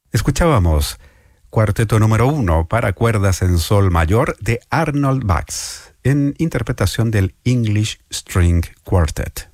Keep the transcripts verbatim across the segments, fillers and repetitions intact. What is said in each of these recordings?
Escuchábamos Cuarteto número uno para cuerdas en sol mayor de Arnold Bax, en interpretación del English String Quartet.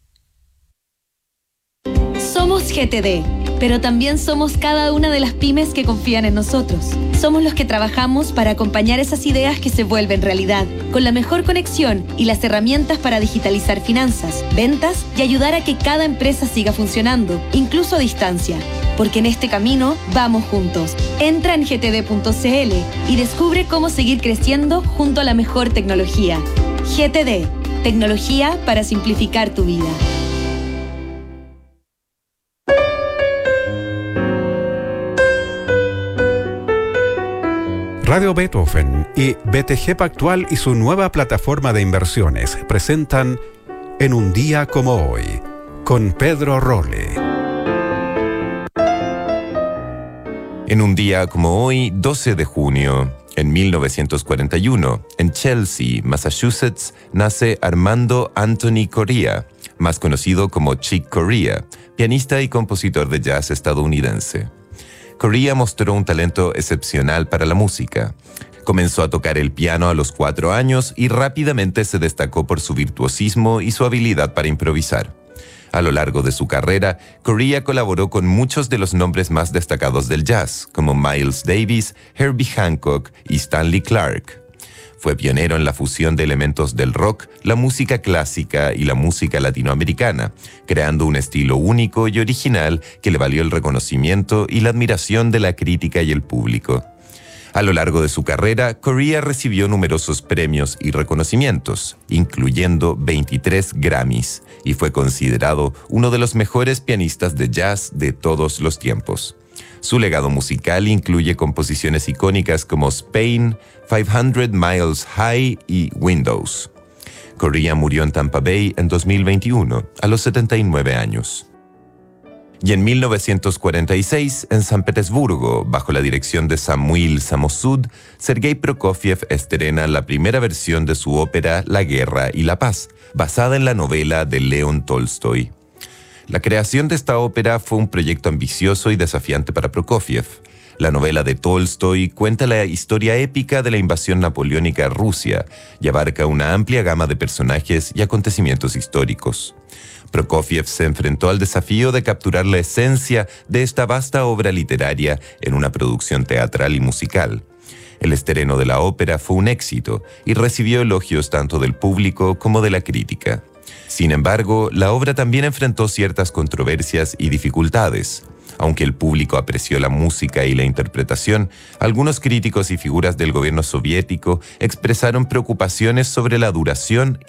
Somos G T D, pero también somos cada una de las pymes que confían en nosotros. Somos los que trabajamos para acompañar esas ideas que se vuelven realidad, con la mejor conexión y las herramientas para digitalizar finanzas, ventas y ayudar a que cada empresa siga funcionando, incluso a distancia. Porque en este camino vamos juntos. Entra en g t d punto c l y descubre cómo seguir creciendo junto a la mejor tecnología. G T D, tecnología para simplificar tu vida. Radio Beethoven y B T G Pactual y su nueva plataforma de inversiones presentan En un día como hoy, con Pedro Rolle. En un día como hoy, doce de junio, en mil novecientos cuarenta y uno, en Chelsea, Massachusetts, nace Armando Anthony Correa, más conocido como Chick Corea, pianista y compositor de jazz estadounidense. Correa mostró un talento excepcional para la música. Comenzó a tocar el piano a los cuatro años y rápidamente se destacó por su virtuosismo y su habilidad para improvisar. A lo largo de su carrera, Correa colaboró con muchos de los nombres más destacados del jazz, como Miles Davis, Herbie Hancock y Stanley Clarke. Fue pionero en la fusión de elementos del rock, la música clásica y la música latinoamericana, creando un estilo único y original que le valió el reconocimiento y la admiración de la crítica y el público. A lo largo de su carrera, Correa recibió numerosos premios y reconocimientos, incluyendo veintitrés Grammys, y fue considerado uno de los mejores pianistas de jazz de todos los tiempos. Su legado musical incluye composiciones icónicas como Spain, quinientos Miles High y Windows. Correa murió en Tampa Bay en dos mil veintiuno, a los setenta y nueve años. Y en mil novecientos cuarenta y seis, en San Petersburgo, bajo la dirección de Samuil Samosud, Sergei Prokofiev estrena la primera versión de su ópera La Guerra y la Paz, basada en la novela de León Tolstoy. La creación de esta ópera fue un proyecto ambicioso y desafiante para Prokofiev. La novela de Tolstoy cuenta la historia épica de la invasión napoleónica a Rusia y abarca una amplia gama de personajes y acontecimientos históricos. Prokofiev se enfrentó al desafío de capturar la esencia de esta vasta obra literaria en una producción teatral y musical. El estreno de la ópera fue un éxito y recibió elogios tanto del público como de la crítica. Sin embargo, la obra también enfrentó ciertas controversias y dificultades. Aunque el público apreció la música y la interpretación, algunos críticos y figuras del gobierno soviético expresaron preocupaciones sobre la duración y